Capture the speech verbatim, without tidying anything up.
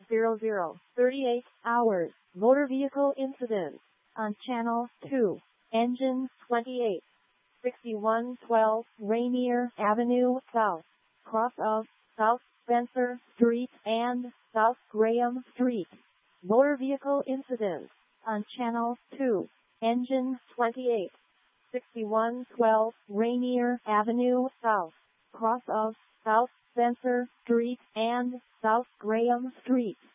zero zero thirty-eight hours. Motor vehicle incident on Channel two. Engine twenty-eight. sixty-one twelve Rainier Avenue South. Cross of South Spencer Street and South Graham Street. Motor vehicle incident on Channel two. Engine twenty-eight. sixty-one twelve Rainier Avenue South. Cross of South Spencer Street and South Graham Street.